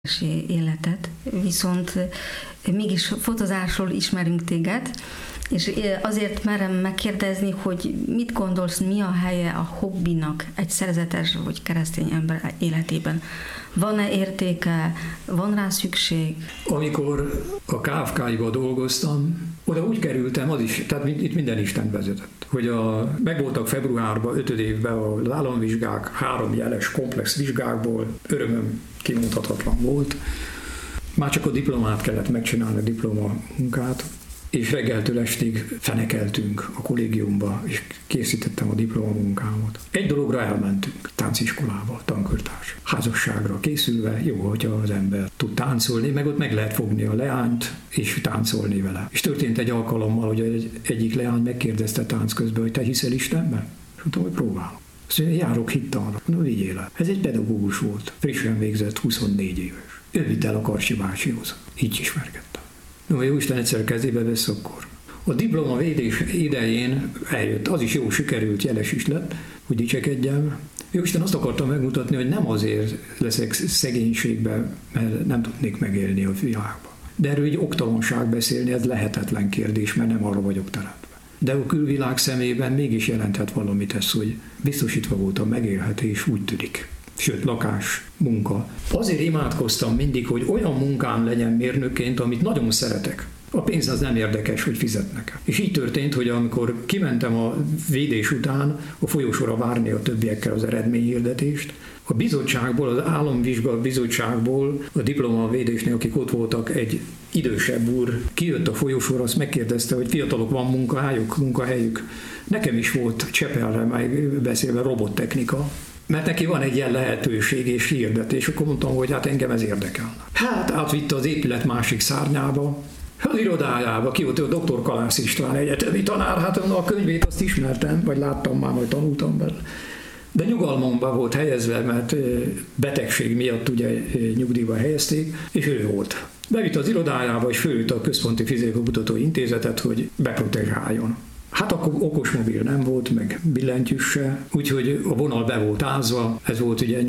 életet, viszont mégis fotózásról ismerünk téged, és azért merem megkérdezni, hogy mit gondolsz, mi a helye a hobbinak egy szerzetes vagy keresztény ember életében? Van-e értéke? Van rá szükség? Amikor a KFK-ba dolgoztam, oda úgy kerültem, az is, tehát itt minden Isten vezetett, hogy megvoltak februárban, 5. évben az államvizsgák, 3 jeles komplex vizsgákból, örömöm kimondhatatlan volt. Már csak a diplomát kellett megcsinálni, a diplomamunkát, és reggeltől estig fenekeltünk a kollégiumba, és készítettem a diplomamunkámat. Egy dologra elmentünk, tánciskolába, tankörtárs. Házasságra készülve, jó, hogyha az ember tud táncolni, meg ott meg lehet fogni a leányt, és táncolni vele. És történt egy alkalommal, hogy egyik leány megkérdezte tánc közben, hogy te hiszel Istenben? És mondtam, hogy próbálom. Azt mondja, járok hittanra. Na, vigyél el. Ez egy pedagógus volt, frissen végzett, 24 éves. Ő vitt el a Karsi bácsihoz. Így ismerkedtem. No, jó Isten egyszer kezébe vesz, akkor. A diplomavédés idején eljött, az is jó sikerült, jeles is lett, hogy dicsekedjem. Jó Isten azt akartam megmutatni, hogy nem azért leszek szegénységben, mert nem tudnék megélni a világban. De erről így oktalanság beszélni, ez lehetetlen kérdés, mert nem arra vagyok teremtve. De a külvilág szemében mégis jelenthet valamit ez, hogy biztosítva volt a megélhetés, úgy tűnik. Sőt, lakás, munka. Azért imádkoztam mindig, hogy olyan munkám legyen mérnökként, amit nagyon szeretek. A pénz az nem érdekes, hogy fizetnek. És így történt, hogy amikor kimentem a védés után a folyosóra várni a többiekkel az eredményhirdetést, a bizottságból, az államvizsga bizottságból, a diplomavédésnél, akik ott voltak, egy idősebb úr kijött a folyosóra, azt megkérdezte, hogy fiatalok, van munkahelyük. Nekem is volt Csepelre beszélve robottechnika, mert neki van egy ilyen lehetőség és hirdetés, akkor mondtam, hogy hát engem ez érdekel. Hát átvitte az épület másik szárnyába, az irodájába, ki volt a Dr. Kalász István egyetemi tanár, hát a könyvét azt ismertem, vagy láttam már, majd tanultam belőle. De nyugalmamban volt helyezve, mert betegség miatt ugye nyugdíjba helyezték, és ő volt. Bevitt az irodájába, és fölült a Központi Fizika-Kutató Intézetet, hogy beprotezsáljon. Hát akkor okosmobil nem volt, meg billentyűs se, úgyhogy a vonal be volt ázva, ez volt ugye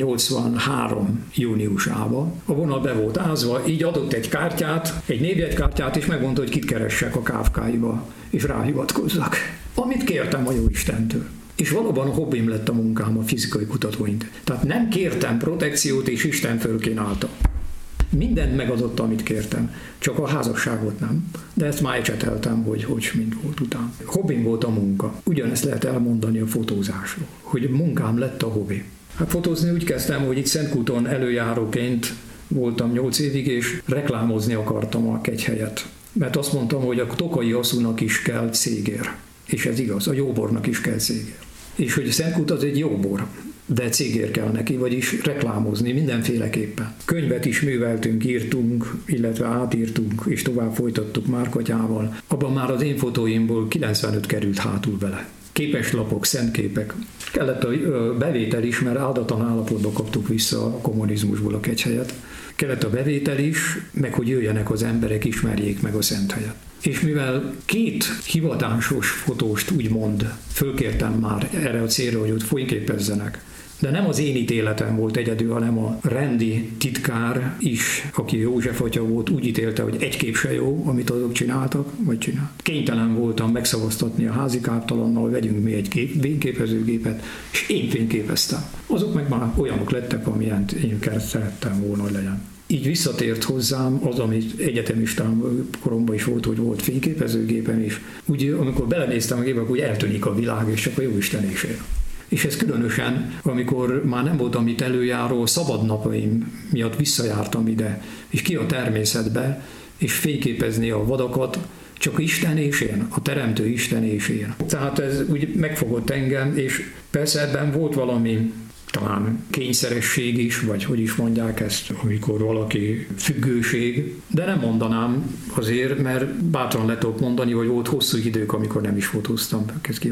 83 júniusában. A vonal be volt ázva, így adott egy kártyát, egy névjegykártyát, és megmondta, hogy kit keressek a KFK-ba, és ráhivatkozzak. Amit kértem a Jóistentől. És valóban a hobbim lett a munkám, a fizikai kutatóintézet. Tehát nem kértem protekciót, és Isten fölkínálta. Mindent megadott, amit kértem, csak a házasságot nem. De ezt már ecseteltem, hogy mind volt után. Hobbim volt a munka. Ugyanezt lehet elmondani a fotózásról, hogy munkám lett a hobbi. Hát fotózni úgy kezdtem, hogy itt Szentkúton előjáróként voltam 8 évig, és reklámozni akartam a kegyhelyet. Mert azt mondtam, hogy a tokai asszúnak is kell cégér. És ez igaz, a jóbornak is kell cégér. És hogy Szentkút az egy jóbor, de cégér kell neki, vagyis reklámozni mindenféleképpen. Könyvet is műveltünk, írtunk, illetve átírtunk, és tovább folytattuk Márkatyával. Abban már az én fotóimból 95 került hátul bele. Képeslapok, szentképek. Kellett a bevétel is, mert áldatlan állapotba kaptuk vissza a kommunizmusból a kegyhelyet. Kellett a bevétel is, meg hogy jöjjenek az emberek, ismerjék meg a Szenthelyet. És mivel 2 hivatásos fotóst úgymond fölkértem már erre a célra, hogy ott fényképezzenek, de nem az én ítéletem volt egyedül, hanem a rendi titkár is, aki József atya volt, úgy ítélte, hogy egy kép se jó, amit azok csináltak, vagy csinált. Kénytelen voltam megszavaztatni a házikáptalannal, vegyünk mi egy fényképezőgépet, és én fényképeztem. Azok meg már olyanok lettek, amilyen én szerettem volna, hogy legyen. Így visszatért hozzám az, amit egyetemistám koromban is volt, hogy volt fényképezőgépem is. Úgy, amikor belenéztem a gépbe, akkor úgy eltűnik a világ, és csak a Jóisten is él. És ez különösen, amikor már nem voltam itt előjáró, szabad napaim miatt visszajártam ide, és ki a természetbe, és fényképezni a vadakat, csak Isten és én, a Teremtő Isten és én. Tehát ez úgy megfogott engem, és persze ebben volt valami talán kényszeresség is, vagy hogy is mondják ezt, amikor valaki függőség, de nem mondanám azért, mert bátran le tudok mondani, hogy volt hosszú idők, amikor nem is fotóztam, ezt kihagytam.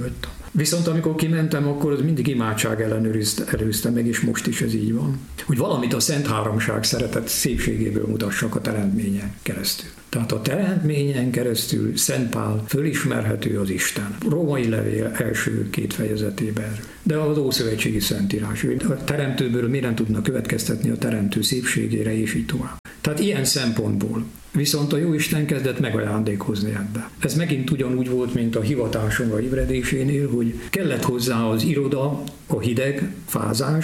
Viszont amikor kimentem, akkor az mindig imádság előzte meg, és most is ez így van. Hogy valamit a Szent Háromság szeretet szépségéből mutassak a teremtményen keresztül. Tehát a teremtményen keresztül Szent Pál fölismerhető az Isten. Római levél első 2 fejezetében. De az Ószövetségi Szentírás. A teremtőből miért tudna következtetni a teremtő szépségére, és így tovább. Tehát ilyen szempontból. Viszont a Jóisten kezdett megajándékozni ebbe. Ez megint ugyanúgy volt, mint a hivatáson a ébredésénél, hogy kellett hozzá az iroda, a hideg, fázás,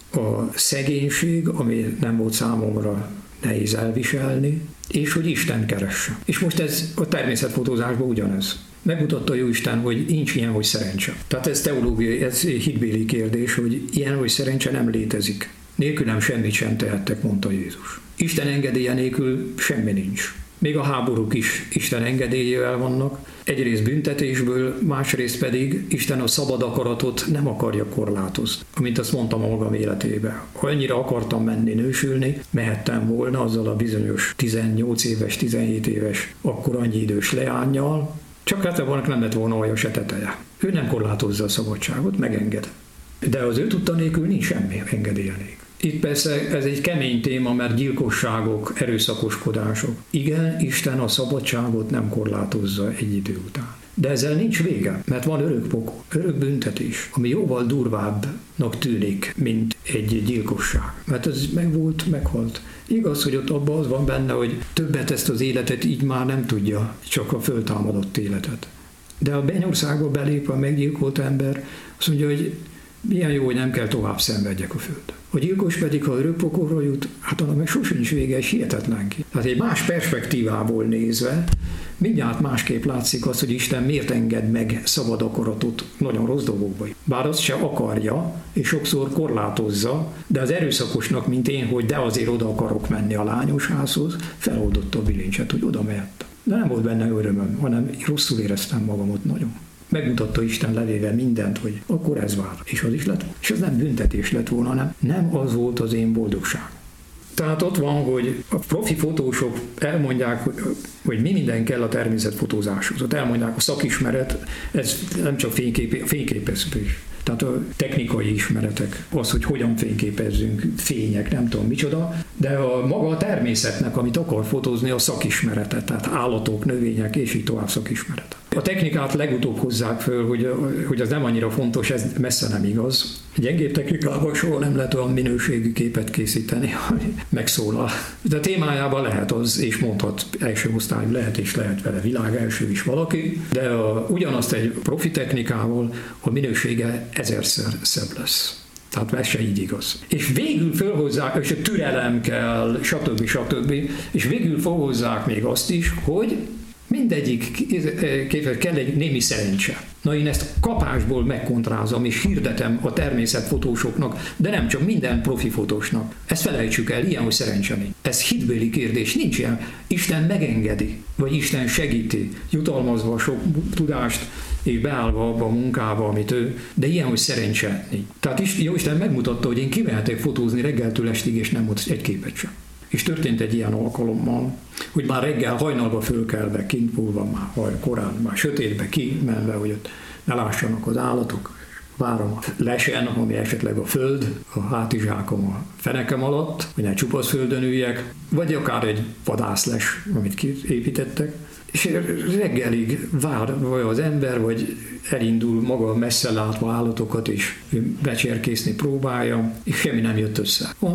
a szegénység, ami nem volt számomra nehéz elviselni, és hogy Isten keresse. És most ez a természetfotózásban ugyanez. Megmutatta a Jóisten, hogy nincs ilyen, hogy szerencse. Tehát ez teológiai, ez hitbéli kérdés, hogy ilyen, hogy szerencse nem létezik. Nélkülem semmit sem tehettek, mondta Jézus. Isten engedélye nélkül semmi nincs. Még a háborúk is Isten engedélyével vannak, egyrészt büntetésből, másrészt pedig Isten a szabad akaratot nem akarja korlátozni. Amint azt mondtam a magam életében. Ha annyira akartam menni nősülni, mehettem volna azzal a bizonyos 18 éves, 17 éves, akkor annyi idős leánnyal, csak hát vannak nem lett volna alja se teteje. Ő nem korlátozza a szabadságot, megenged. De az ő tudta nélkül nincs semmi engedélye nélkül. Itt persze ez egy kemény téma, mert gyilkosságok, erőszakoskodások. Igen, Isten a szabadságot nem korlátozza egy idő után. De ezzel nincs vége, mert van örök pokol, örök büntetés, ami jóval durvábbnak tűnik, mint egy gyilkosság. Mert ez megvolt, meghalt. Igaz, hogy ott abban az van benne, hogy többet ezt az életet így már nem tudja, csak a föltámadott életet. De a mennyországba belép a meggyilkolt ember, azt mondja, hogy milyen jó, hogy nem kell tovább szenvedjek a földön. A gyilkos pedig, ha örökpokolra jut, hát annak meg sosincs vége, és hihetetlen ki. Tehát egy más perspektívából nézve, mindjárt másképp látszik az, hogy Isten miért enged meg szabad akaratot nagyon rossz dolgokba. Bár azt se akarja, és sokszor korlátozza, de az erőszakosnak, mint én, hogy de azért oda akarok menni a lányos házhoz, feloldotta a bilincset, hogy oda mehettem. De nem volt benne örömöm, hanem rosszul éreztem magamat nagyon. Megmutatta Isten levéve mindent, hogy akkor ez vár. És az is lett. És ez nem büntetés lett volna, nem az volt az én boldogság. Tehát ott van, hogy a profi fotósok elmondják, hogy mi minden kell a természetfotózáshoz. Ott elmondják a szakismeret, ez nem csak fényképezés. Tehát a technikai ismeretek, az, hogy hogyan fényképezzünk, fények, nem tudom micsoda, de maga a természetnek, amit akar fotózni, a szakismerete, tehát állatok, növények, és így tovább szakismerete. A technikát legutóbb hozzák föl, hogy az nem annyira fontos, ez messze nem igaz. Gyengébb technikával soha nem lehet olyan minőségű képet készíteni, hogy megszólal. De a témájában lehet az, és mondhat első osztályú lehet, és lehet vele világ első is valaki, de ugyanazt egy profi technikával a minősége 1000-szer szebb lesz. Tehát ez se így igaz. És végül felhozzák, és a türelem kell, stb. És végül felhozzák még azt is, hogy mindegyik képet kell egy némi szerencse. Na én ezt kapásból megkontrázom, és hirdetem a természetfotósoknak, de nem csak minden profi fotósnak. Ezt felejtsük el, ilyen, hogy szerencse nincs. Ez hitbéli kérdés, nincs ilyen. Isten megengedi, vagy Isten segíti, jutalmazva a sok tudást, és beállva abba a munkába, amit ő, de ilyen, hogy szerencse nincs. Tehát Jóisten megmutatta, hogy én kimehetek fotózni reggeltől estig, és nem volt egy képet sem. És történt egy ilyen alkalommal, hogy már reggel hajnalba fölkelve, kintpulva már korán, már sötétbe kimenve, hogy ott ne lássanak az állatok, várom a lesen, ami esetleg a föld, a hátizsákom a fenekem alatt, hogy ne csupasz földön üljek, vagy akár egy vadászles, amit kiépítettek. És reggelig vár vagy az ember, vagy elindul maga messze látva állatokat, és becserkészni próbálja, és semmi nem jött össze. A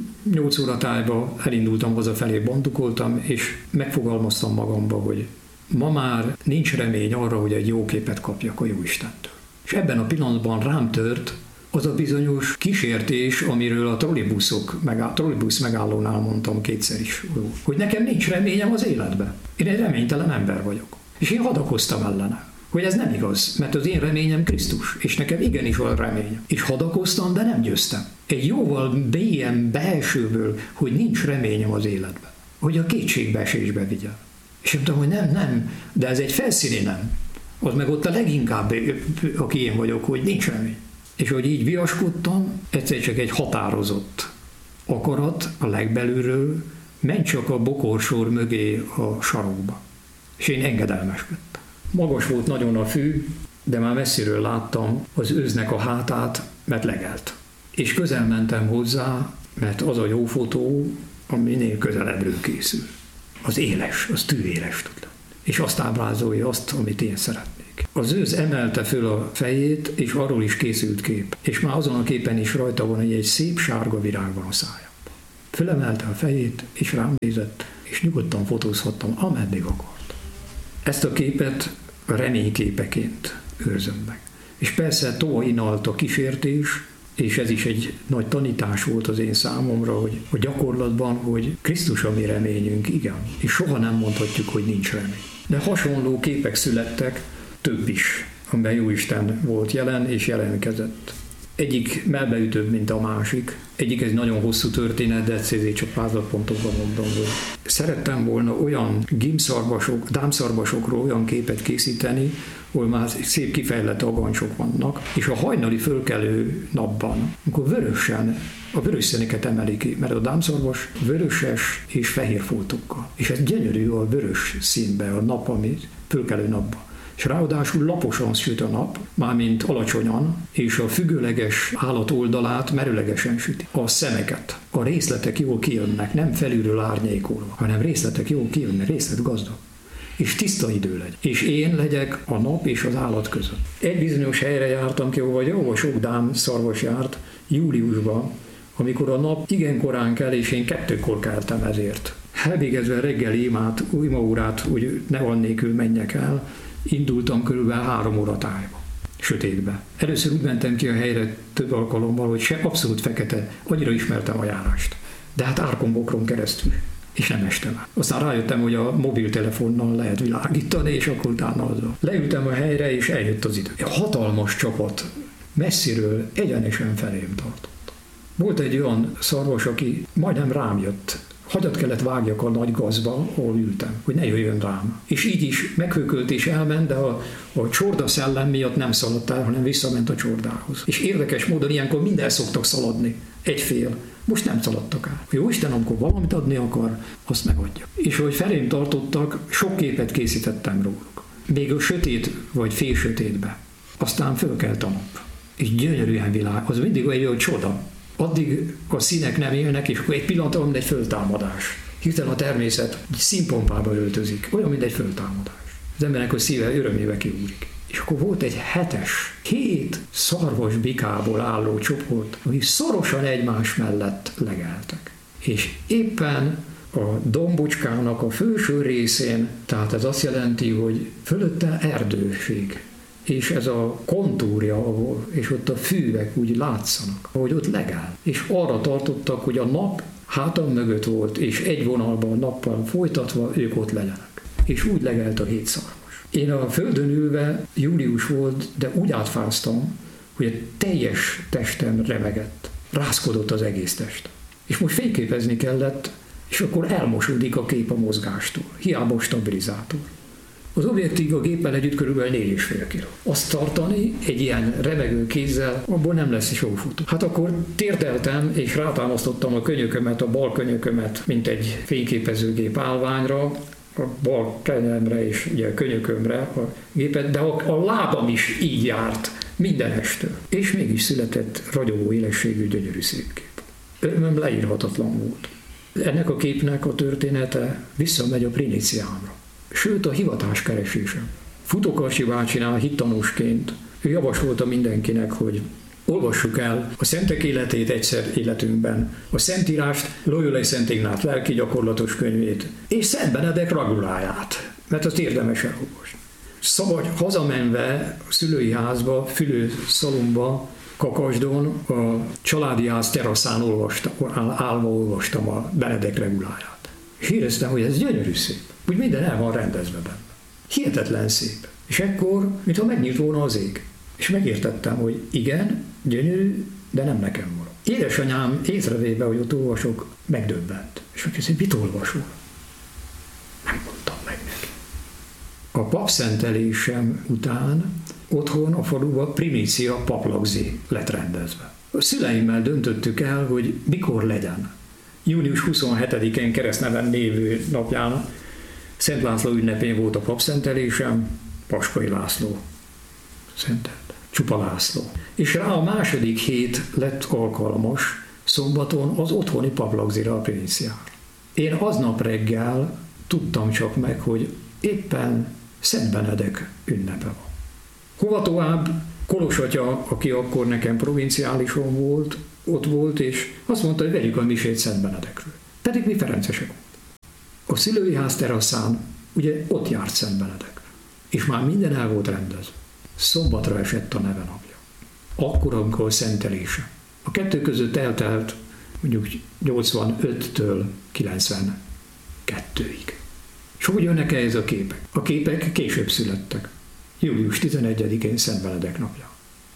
8 óra tájba elindultam hazafelé, bandukoltam, és megfogalmaztam magamba, hogy ma már nincs remény arra, hogy egy jó képet kapjak a Jóistentől. És ebben a pillanatban rám tört az a bizonyos kísértés, amiről a trollibusz megállónál mondtam kétszer is, hogy nekem nincs reményem az életben. Én egy reménytelen ember vagyok. És én hadakoztam ellene, hogy ez nem igaz, mert az én reményem Krisztus, és nekem igenis van reményem. És hadakoztam, de nem győztem. Egy jóval mélyen belsőből, hogy nincs reményem az életben. Hogy a kétségbeesésbe vigye. És mondtam, hogy nem, de ez egy felszíni nem. Az meg ott a leginkább, aki én vagyok, hogy nincs remény. És hogy így viaskodtam, egyszer csak egy határozott akarat a legbelülről, menj csak a bokorsor mögé a sarokba. És én engedelmeskedtem. Magas volt nagyon a fű, de már messziről láttam az őznek a hátát, mert legelt. És közel mentem hozzá, mert az a jó fotó, ami minél közelebbről készül. Az éles, az tűéles tud lenni. És azt ábrázolja azt, amit én szeretnék. Az őz emelte föl a fejét, és arról is készült kép. És már azon a képen is rajta van, hogy egy szép sárga virág van a szájában. Fölemelte a fejét, és rám nézett, és nyugodtan fotózhattam, ameddig akart. Ezt a képet reményképeként őrzöm meg. És persze tovább inalt a kísértés, és ez is egy nagy tanítás volt az én számomra, hogy a gyakorlatban, hogy Krisztus a mi reményünk, igen, és soha nem mondhatjuk, hogy nincs remény. De hasonló képek születtek, több is, amiben Jóisten volt jelen és jelentkezett. Egyik melbeütőbb, mint a másik. Egyik egy nagyon hosszú történet, de ezért csak vázlatpontokban mondom, hogy szerettem volna olyan dámszarvasokról olyan képet készíteni, ahol már szép kifejlett agancsok vannak, és a hajnali fölkelő napban, amikor a vörös színeket emeli ki, mert a dámszarvas vöröses és fehér foltokkal. És ez gyönyörű a vörös színbe, a nap, ami fölkelő napban. És ráadásul laposan süt a nap, mármint alacsonyan, és a függőleges állat oldalát merőlegesen süti. A szemeket, a részletek jól kijönnek, nem felülről árnyékolva, hanem részletek jól kijönnek, részletgazdag. És tiszta idő legyen. És én legyek a nap és az állat között. Egy bizonyos helyre jártam ki, ahol sok dám szarvas járt, júliusban, amikor a nap igen korán kell, és én 2-kor keltem ezért. Elvégezve reggeli imaórát, úgy ne annélkül menjek el, indultam körülbelül 3 óra tájba, sötétbe. Először úgy mentem ki a helyre több alkalommal, hogy abszolút fekete, annyira ismertem a járást. De hát árkombokron keresztül, és nem estem el. Aztán rájöttem, hogy a mobiltelefonnal lehet világítani, és akkor utána azzal. Leültem a helyre, és eljött az idő. Egy hatalmas csapat messziről egyenesen felém tartott. Volt egy olyan szarvas, aki majdnem rám jött. Hagyat kellett vágjak a nagy gazba, ahol ültem, hogy ne jöjjön rám. És így is meghökölt és elment, de a csorda szellem miatt nem szaladt el, hanem visszament a csordához. És érdekes módon ilyenkor minden szoktak szaladni, egyfél. Most nem szaladtak el. Jó Isten, amikor valamit adni akar, azt megadja. És ahogy felém tartottak, sok képet készítettem róluk. Még a sötét vagy félsötétbe. Aztán fölkelt a nap. És gyönyörűen világ. Az mindig egy csoda. Addig a színek nem élnek, és akkor egy pillanatban, mint egy föltámadás. Hirtelen a természet színpompába öltözik, olyan, mint egy föltámadás. Az embernek a szíve örömébe kiúrik. És akkor volt egy 7 szarvas bikából álló csoport, akik szorosan egymás mellett legeltek. És éppen a dombocskának a felső részén, tehát ez azt jelenti, hogy fölötte erdőség. És ez a kontúrja, és ott a fűvek úgy látszanak, ahogy ott legál. És arra tartottak, hogy a nap hátam mögött volt, és egy vonalban a nappal folytatva ők ott legyenek. És úgy legelt a 7 szarvas. Én a földön ülve, július volt, de úgy átfáztam, hogy a teljes testem remegett. Rázkodott az egész test. És most fényképezni kellett, és akkor elmosódik a kép a mozgástól. Hiába a stabilizátor. Az objektív a géppel együtt körülbelül 4,5 kg. Azt tartani egy ilyen remegő kézzel, abból nem lesz is jó fotó. Hát akkor térdeltem, és rátámasztottam a könyökömet, a bal könyökömet, mint egy fényképezőgép állványra, a bal kenyemre és ugye a könyökömre a gépet, de a lábam is így járt mindenestől. És mégis született ragyogó élességű, gyönyörű szép kép. Örömöm leírhatatlan volt. Ennek a képnek a története visszamegy a Priníciámra. Sőt, a hivatáskeresésem. Futókarsi bácsinál hittanúsként ő javasolta mindenkinek, hogy olvassuk el a szentek életét egyszer életünkben, a Szentírást, Loyolai Szent Ignác lelki gyakorlatos könyvét, és Szent Benedek Raguláját, mert azt érdemes elolvasni. Szabad hazamenve a szülői házba, Fülőszalomba, Kakasdon, a családi ház teraszán állva olvastam a Benedek Raguláját. És éreztem, hogy ez gyönyörű szép. Úgy minden el van rendezve benne. Hihetetlen szép. És ekkor, mintha megnyílt volna az ég. És megértettem, hogy igen, gyönyörű, de nem nekem van. Édesanyám észrevéve, hogy ott olvasok, megdöbbent. És megkérdezi, mit olvasol? Nem mondtam meg neki. A papszentelésem után otthon a faluban primícia paplagzi lett rendezve. A szüleimmel döntöttük el, hogy mikor legyen. Június 27-én keresztneven névő napján Szent László ünnepén volt a papszentelésem, Paskai László szentelt. Csupa László. És rá a második hét lett alkalmas szombaton az otthoni paplagzira a Princiára. Én aznap reggel tudtam csak meg, hogy éppen Szent Benedek ünnepe van. Hova tovább? Kolos atya, aki akkor nekem provinciálison volt, ott volt, és azt mondta, hogy vegyük a misét Szent Benedekről. Pedig mi ferencesek volt. A szülői ház teraszán ugye ott járt Szent Benedek. És már minden el volt rendezve. Szombatra esett a neve napja. Akkor, amikor a szentelése. A kettő között eltelt mondjuk 85-től 92-ig. És hogy jönnek ehhez a képek? A képek később születtek. Július 11-én Szent Benedek napja.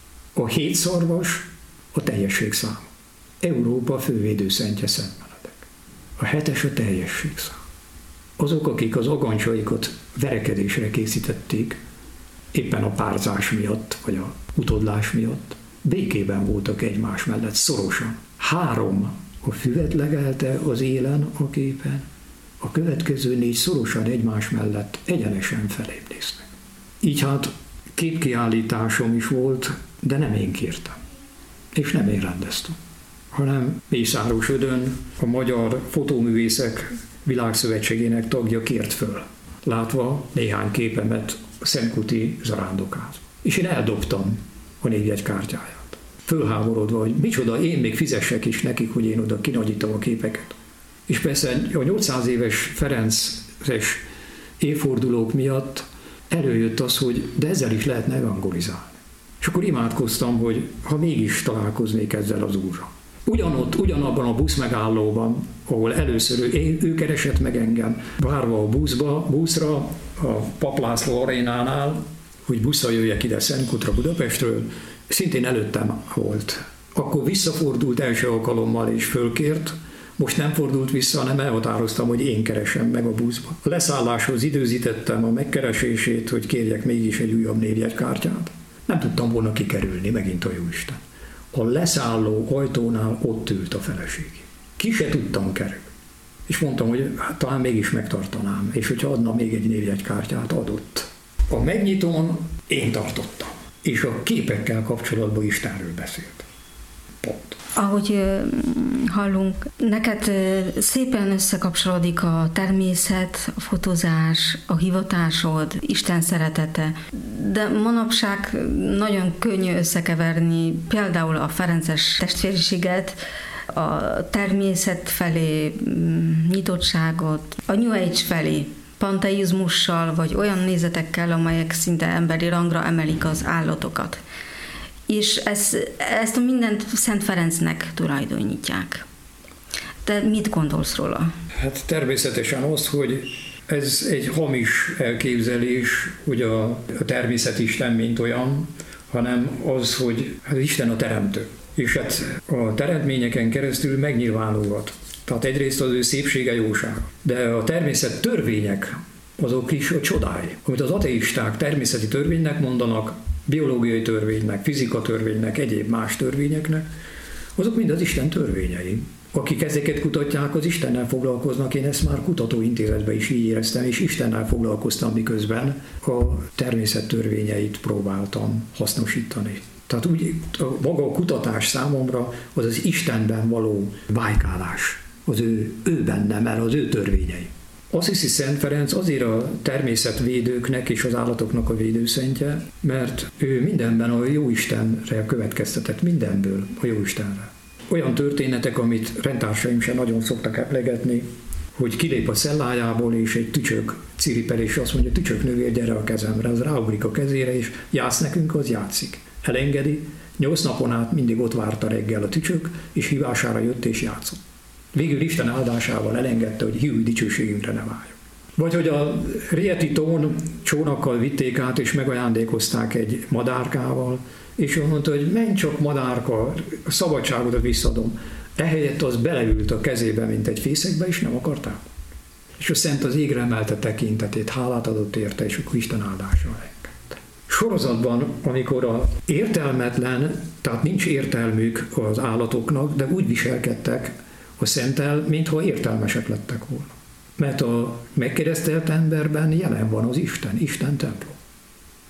A 7 szarvas a teljesség száma. Európa fővédőszentje Szent Benedek. A 7-es a teljesség szám. Azok, akik az agancsaikat verekedésre készítették, éppen a párzás miatt, vagy a utódlás miatt, békében voltak egymás mellett szorosan. 3 a füvet legelte az élen a képen, a következő 4 szorosan egymás mellett egyenesen felébb néznek. Így hát képkiállításom is volt, de nem én kértem. És nem én rendeztem, hanem Mészáros Ödön, a Magyar Fotóművészek Világszövetségének tagja kért föl, látva néhány képemet a Szentkuti zarándokázba. És én eldobtam a névjegykártyáját. Fölháborodva, hogy micsoda, én még fizessek is nekik, hogy én oda kinagyítom a képeket. És persze a 800 éves Ferences évfordulók miatt előjött az, hogy de ezzel is lehetne evangelizálni. És akkor imádkoztam, hogy ha mégis találkoznék ezzel az úrral. Ugyanabban a buszmegállóban, ahol először ő keresett meg engem, várva a buszra, a Pap László arénánál, hogy busszal jöjjek ide Szentkutra Budapestről, szintén előttem volt. Akkor visszafordult első alkalommal és fölkért, most nem fordult vissza, hanem elhatároztam, hogy én keresem meg a buszba. A leszálláshoz időzítettem a megkeresését, hogy kérjek mégis egy újabb névjegykártyát. Nem tudtam volna kikerülni, megint a Jóisten. A leszálló ajtónál ott ült a feleség. Ki se tudtam kerülni. És mondtam, hogy hát, talán mégis megtartanám, és hogyha adna még egy névjegykártyát, adott. A megnyitón én tartottam, és a képekkel kapcsolatban Istenről beszélt. Pont. Ahogy hallunk, neked szépen összekapcsolódik a természet, a fotózás, a hivatásod, Isten szeretete, de manapság nagyon könnyű összekeverni például a ferences testvériséget, a természet felé nyitottságot, a New Age felé, panteizmussal, vagy olyan nézetekkel, amelyek szinte emberi rangra emelik az állatokat. És ezt mindent Szent Ferencnek tulajdonítják. Te mit gondolsz róla? Hát természetesen az, hogy ez egy hamis elképzelés, hogy a természet Isten mint olyan, hanem az, hogy hát Isten a teremtő. És hát a teremtményeken keresztül megnyilvánulhat. Tehát egyrészt az ő szépsége, jósága. De a természet törvények, azok is a csodái. Amit az ateisták természeti törvénynek mondanak, biológiai törvénynek, fizika törvénynek, egyéb más törvényeknek, azok mind az Isten törvényei. Akik ezeket kutatják, az Istennel foglalkoznak, én ezt már kutatóintézetben is így éreztem, és Istennel foglalkoztam, miközben a természet törvényeit próbáltam hasznosítani. Tehát úgy a maga a kutatás számomra az az Istenben való vájkálás, az ő benne, mert az ő törvényei. Assisi Szent Ferenc azért a természetvédőknek és az állatoknak a védőszentje, mert ő mindenben a Jóistenre következtetett, mindenből a Jóistenre. Olyan történetek, amit rendtársaim sem nagyon szoktak emlegetni, hogy kilép a cellájából, és egy tücsök ciripel, és azt mondja, tücsök nővér, gyere a kezemre, az ráugrik a kezére, és játsz nekünk, az játszik. Elengedi, 8 napon át mindig ott várta reggel a tücsök, és hívására jött és játszott. Végül Isten áldásával elengedte, hogy hívő dicsőségünkre ne váljon. Vagy hogy a Rieti tón csónakkal vitték át, és megajándékozták egy madárkával, és ő mondta, hogy menj csak madárka, a szabadságodat visszadom. Ehelyett az beleült a kezébe, mint egy fészekbe, és nem akarták. És a Szent az égre emelte tekintetét, hálát adott érte, és akkor Isten áldása engedte. Sorozatban, amikor a értelmetlen, tehát nincs értelmük az állatoknak, de úgy viselkedtek a Szenttel, mintha értelmesek lettek volna. Mert a megkeresztelt emberben jelen van az Isten templom.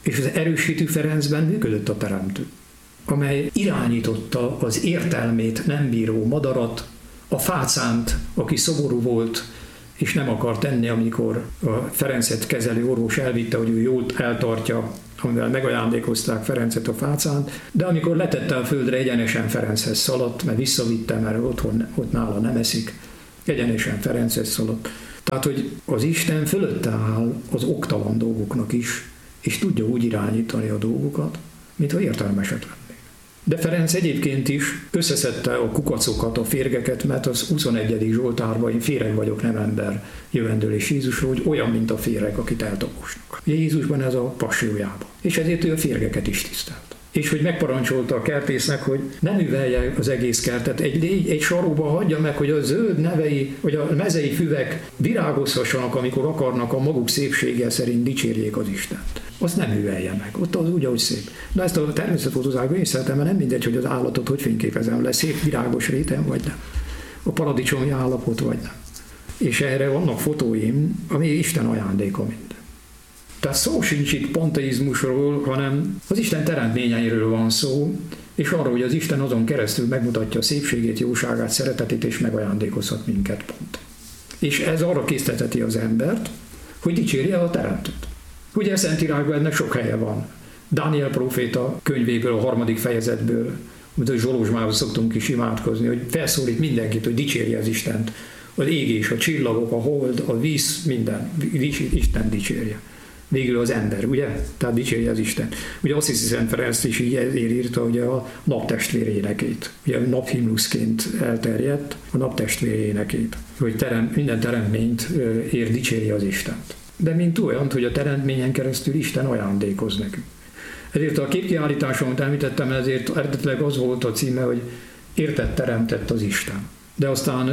És az erősítő Ferencben működött a teremtő, amely irányította az értelmét nem bíró madarat, a fácánt, aki szomorú volt, és nem akart enni, amikor a Ferencet kezelő orvos elvitte, hogy ő jól eltartja, amivel megajándékozták Ferencet a fácánt, de amikor letette a földre, egyenesen Ferenchez szaladt, mert visszavitte, mert ott nála nem eszik, egyenesen Ferenchez szaladt. Tehát, hogy az Isten fölötte áll az oktalan dolgoknak is, és tudja úgy irányítani a dolgokat, mintha értelmesek lennék. De Ferenc egyébként is összeszedte a kukacokat, a férgeket, mert az 21. Zsoltárban én féreg vagyok, nem ember, jövendőlés Jézusról, hogy olyan, mint a féreg, akit eltaposnak. Jézusban ez a passiójában. És ezért ő a férgeket is tisztelt. És hogy megparancsolta a kertésznek, hogy ne művelje az egész kertet, egy saróba hagyja meg, hogy a zöld nevei, vagy a mezei füvek virágozhassanak, amikor akarnak a maguk szépsége szerint dicsérjék az Istent. Azt nem művelje meg, ott az úgy, ahogy szép. Na ezt a természetfotózákban én szeretem, mert nem mindegy, hogy az állatot hogy fényképezem le, szép virágos réten vagy nem. A paradicsomi állapot vagy nem. És erre vannak fotóim, ami Isten ajándéka minden. Tehát szó sincs itt panteizmusról, hanem az Isten teremtményeiről van szó, és arról, hogy az Isten azon keresztül megmutatja a szépségét, jóságát, szeretetét, és megajándékozhat minket pont. És ez arra készteteti az embert, hogy dicsérje a teremtőt. Ugye a Szentírásban ennek sok helye van. Dániel próféta könyvéből, a 3. fejezetből, amit a Zsolozsmához szoktunk is imádkozni, hogy felszólít mindenkit, hogy dicsérje az Istent. Az ég és a csillagok, a hold, a víz, minden. Isten dicsérje. Végül az ember, ugye? Tehát dicsérje az Isten. Ugye azt hiszi Szent Ferenc is így írta, hogy a naptestvér énekét. Ugye naphimnuszként elterjedt a naptestvér énekét. Hogy minden teremtményt dicsérje az Istent. De mint olyant, hogy a teremtményen keresztül Isten ajándékoz nekünk. Ezért a képkiállításon, amit említettem, ezért eredetileg az volt a címe, hogy értett teremtett az Isten. De aztán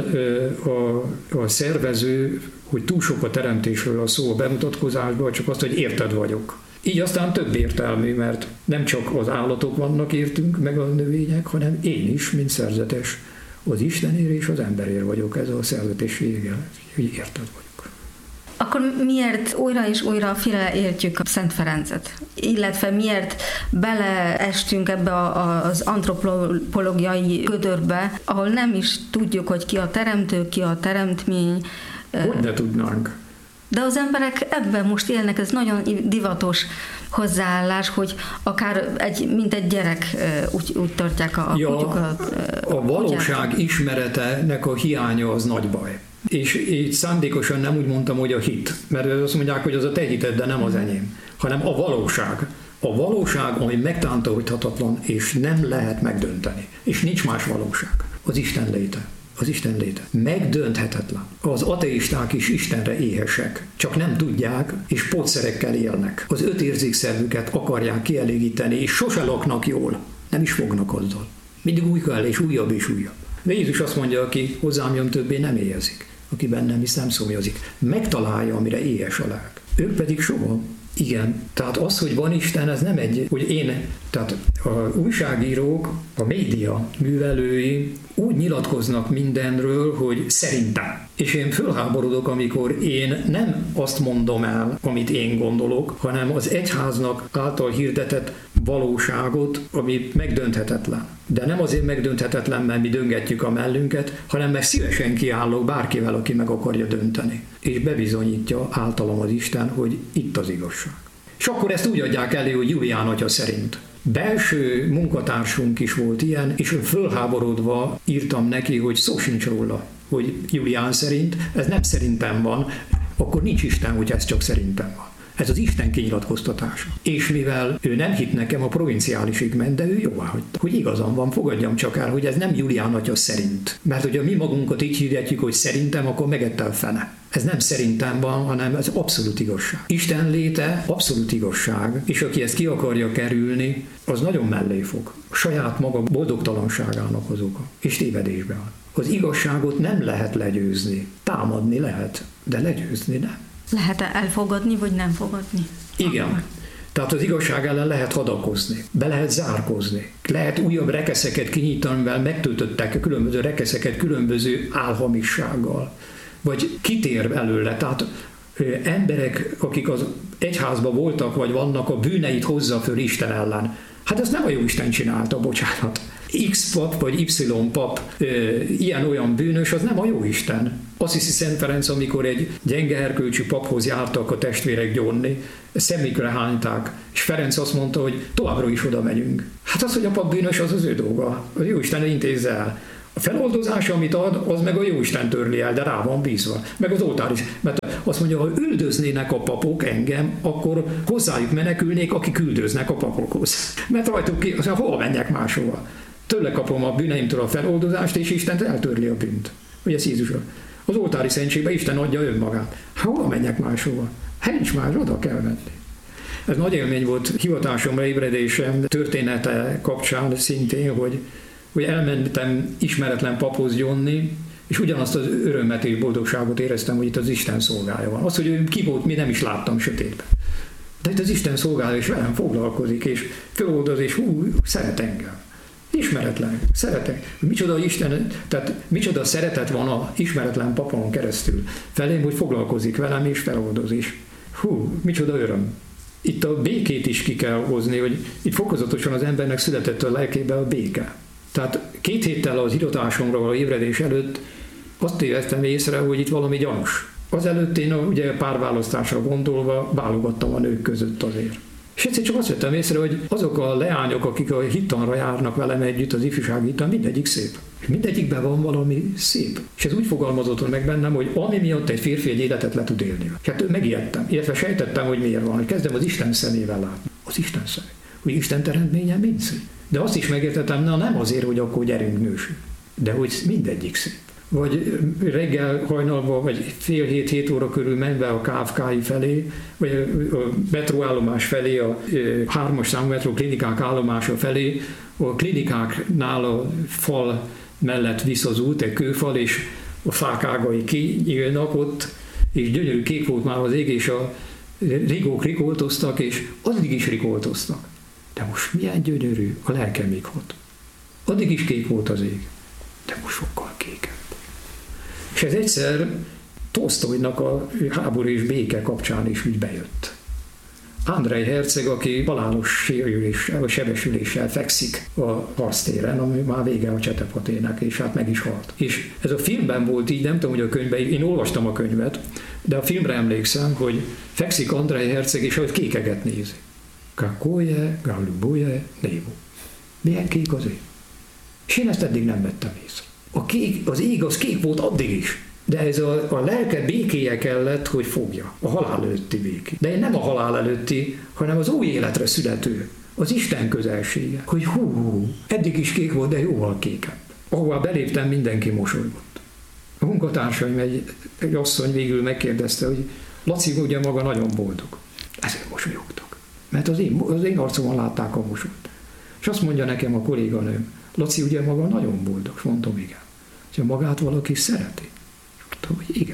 a szervező, hogy túl sok a teremtésről a szó a bemutatkozásban, csak azt, hogy érted vagyok. Így aztán több értelmű, mert nem csak az állatok vannak értünk, meg a növények, hanem én is, mint szerzetes, az Istenért és az emberért vagyok, ez a szerzetessége, hogy érted vagyok. Akkor miért újra és újra félreértjük a Szent Ferencet? Illetve miért beleestünk ebbe az antropológiai gödörbe, ahol nem is tudjuk, hogy ki a teremtő, ki a teremtmény. Hogy ne tudnánk? De az emberek ebben most élnek, ez nagyon divatos hozzáállás, hogy akár mint egy gyerek úgy tartják a kutyukat. A valóság ismeretenek a hiánya az nagy baj. És így szándékosan nem úgy mondtam, hogy a hit, mert azt mondják, hogy az a te hited, de nem az enyém, hanem a valóság. A valóság, ami megtántoríthatatlan, és nem lehet megdönteni. És nincs más valóság. Az Isten léte. Az Isten léte. Megdönthetetlen. Az ateisták is Istenre éhesek, csak nem tudják, és pótszerekkel élnek. Az 5 érzékszervüket akarják kielégíteni, és sose laknak jól. Nem is fognak azzal. Mindig új kell, és újabb és újabb. De Jézus azt mondja, aki hozzám jön, többé nem éhezik. Aki bennem is nem szomjazik. Megtalálja, amire éhes a lelk. Ők pedig soha. Igen, tehát az, hogy van Isten, ez nem egy, hogy tehát a újságírók, a média művelői úgy nyilatkoznak mindenről, hogy szerintem. És én fölháborodok, amikor én nem azt mondom el, amit én gondolok, hanem az egyháznak által hirdetett valóságot, ami megdönthetetlen. De nem azért megdönthetetlen, mert mi döngetjük a mellünket, hanem mert szívesen kiállok bárkivel, aki meg akarja dönteni. És bebizonyítja általam az Isten, hogy itt az igazság. És akkor ezt úgy adják elő, hogy Julián atya szerint. Belső munkatársunk is volt ilyen, és fölháborodva írtam neki, hogy szó sincs róla, hogy Julián szerint, ez nem szerintem van, akkor nincs Isten, hogy ez csak szerintem van. Ez az Isten kinyilatkoztatása. És mivel ő nem hitt nekem, a provinciálisig ment, de ő jóváhagyta, hogy igazam van, fogadjam csak el, hogy ez nem Julián atya szerint. Mert hogyha mi magunkat így hirdetjük, hogy szerintem, akkor megette a fene. Ez nem szerintem van, hanem ez abszolút igazság. Isten léte abszolút igazság, és aki ezt ki akarja kerülni, az nagyon mellé fog. A saját maga boldogtalanságának az oka, és tévedésbe van. Az igazságot nem lehet legyőzni. Támadni lehet, de legyőzni nem. Lehet-e elfogadni, vagy nem fogadni? Igen. Tehát az igazság ellen lehet hadakozni, be lehet zárkozni, lehet újabb rekeszeket kinyitani, mivel megtöltöttek a különböző rekeszeket különböző álhamissággal, vagy kitér előle, tehát emberek, akik az egyházban voltak, vagy vannak, a bűneit hozza föl Isten ellen. Hát ezt nem a Jóisten csinálta, bocsánat. X pap vagy Y pap ilyen-olyan bűnös, az nem a Jóisten. Azt hiszi Szent Ferenc, amikor egy gyenge erkölcsű paphoz jártak a testvérek gyónni, szemükre hányták, és Ferenc azt mondta, hogy továbbra is oda megyünk. Hát az, hogy a pap bűnös, az az ő dolga. A Jóisten intézze el. A feloldozás, amit ad, az meg a Jóisten törli el, de rá van bízva. Meg az oltár is. Mert azt mondja, ha üldöznének a papok engem, akkor hozzájuk menekülnék, akik üldöznek a papokhoz. Mert rajtuk ki, azt mondja, hol menjek máshova? Tőle kapom a bűneimtől a feloldozást, és Isten eltörli a bűnt. Ugye ez Jézusról. Az oltári szentségben Isten adja önmagát. Hol menjek máshova? Hát nincs más, oda kell menni. Ez nagy élmény volt hivatásomra, ébredésem története kapcsán szintén, hogy elmentem ismeretlen paphoz gyónni, és ugyanazt az örömmet és boldogságot éreztem, hogy itt az Isten szolgája van. Az, hogy ő ki volt, mi nem is láttam sötétben. De itt az Isten szolgája, és velem foglalkozik, és föloldoz, és szeret engem. Ismeretlen, szeretek. Micsoda Isten, tehát micsoda szeretet van a ismeretlen papon keresztül felém, hogy foglalkozik velem, és feloldoz, és micsoda öröm. Itt a békét is ki kell hozni, hogy itt fokozatosan az embernek született a lelkébe a béke. Tehát 2 héttel az iratásomra való ébredés előtt azt éreztem észre, hogy itt valami gyanús. Azelőtt én ugye párválasztásra gondolva válogattam a nők között azért. És egyszer csak azt vettem észre, hogy azok a leányok, akik a hittanra járnak velem együtt, az ifjúsági hittan, mindegyik szép. És mindegyikben van valami szép. És ez úgy fogalmazott meg bennem, hogy ami miatt egy férfi egy életet le tud élni. És hát megijedtem, illetve sejtettem, hogy miért van. Hogy kezdem az Isten szemével látni. Az Isten szem. Hogy Isten teremtménye mind szép. De azt is megértettem, nem azért, hogy akkor gyerünk nősünk, de hogy mindegyik szép. Vagy reggel hajnalban, vagy 6:30-7 óra körül menve a KFK-i felé, vagy a metróállomás felé, a 3-as számú metró klinikák állomása felé, a klinikáknál a fal mellett visz az út, egy kőfal, és a fák ágai kinyílnak ott, és gyönyörű kék volt már az ég, és a rigók rikoltoztak, és addig is rikoltoztak. De most milyen gyönyörű, a lelkem még ott. Addig is kék volt az ég, de most sokkal kékebb. És ez egyszer Tolsztojnak a háború és béke kapcsán is úgy bejött. Andrej herceg, aki halálos sérüléssel, vagy sebesüléssel fekszik a harctéren, ami már vége a csetepatének, és hát meg is halt. És ez a filmben volt így, nem tudom, hogy a könyvben, én olvastam a könyvet, de a filmre emlékszem, hogy fekszik Andrej herceg, és ahogy kékeket nézi. Kakóje, galuboje, névo. Milyen kék az ég? És én ezt eddig nem vettem észre. Az ég az kék volt addig is, de ez a lelke békéje kellett, hogy fogja. A halál előtti béké. De nem a halál előtti, hanem az új életre születő. Az Isten közelsége. Hogy eddig is kék volt, de jóval kékebb. Ahová beléptem, mindenki mosolygott. A munkatársaim egy asszony végül megkérdezte, hogy Laci ugye maga nagyon boldog. Ezért mosolyogtak. Mert az én arcomon látták a mosolyt. És azt mondja nekem a kolléganőm, Laci ugye maga nagyon boldog. És mondtam, igen. És magát valaki szereti. És mondtam, hogy igen.